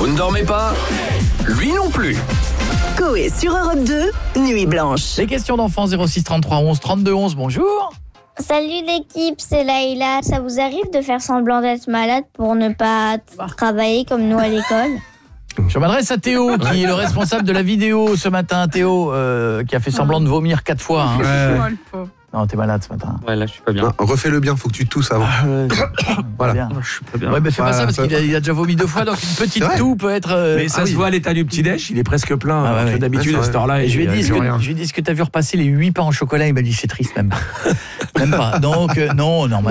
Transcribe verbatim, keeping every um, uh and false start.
Vous ne dormez pas? Lui non plus. Coé sur Europe deux, Nuit Blanche. Les questions d'enfants zéro six trente-trois onze trente-deux onze, bonjour. Salut l'équipe, c'est Laïla. Ça vous arrive de faire semblant d'être malade pour ne pas travailler comme nous à l'école? Je m'adresse à Théo, qui est le responsable de la vidéo ce matin. Théo, euh, qui a fait semblant de vomir quatre fois. Hein. Ouais. Non, t'es malade ce matin. Ouais, là, je suis pas bien. Non, refais-le bien, faut que tu tousses avant. Ah, euh, Voilà. bien. Je suis pas bien. Ouais, mais fais pas Voilà, ça parce ça- qu'il a, il a déjà vomi deux fois, donc une petite C'est vrai. toux peut être... euh, Mais ça ah se oui. voit à l'état du petit-déj, il est presque plein. Ah ouais, alors que ouais. d'habitude, Ouais, à cette heure-là, Et je lui ai il dit, y a ce que, rien. je lui ai dit, ce que t'as vu repasser les huit pains au chocolat? Il m'a dit, c'est triste même. Même pas. Donc, euh, non, non,